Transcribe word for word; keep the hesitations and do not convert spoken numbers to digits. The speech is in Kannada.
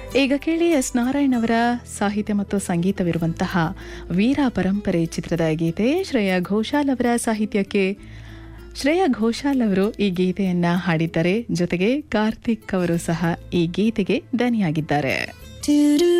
ಈಗ ಕೇಳಿ ಎಸ್ ನಾರಾಯಣ್ ಅವರ ಸಾಹಿತ್ಯ ಮತ್ತು ಸಂಗೀತವಿರುವಂತಹ ವೀರ ಪರಂಪರೆ ಚಿತ್ರದ ಗೀತೆ. ಶ್ರೇಯಾ ಘೋಷಾಲ್ ಅವರ ಸಾಹಿತ್ಯಕ್ಕೆ ಶ್ರೇಯಾ ಘೋಷಾಲ್ ಅವರು ಈ ಗೀತೆಯನ್ನ ಹಾಡಿದ್ದಾರೆ. ಜೊತೆಗೆ ಕಾರ್ತಿಕ್ ಅವರು ಸಹ ಈ ಗೀತೆಗೆ ದನಿಯಾಗಿದ್ದಾರೆ.